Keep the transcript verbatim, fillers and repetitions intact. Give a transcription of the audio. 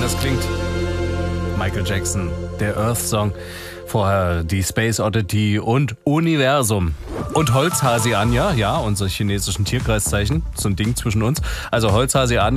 das klingt. Michael Jackson, der Earth Song. Vorher die Space Oddity und Universum. Und Holzhasi Anja, ja, unsere chinesischen Tierkreiszeichen, so ein Ding zwischen uns. Also Holzhasi Anja.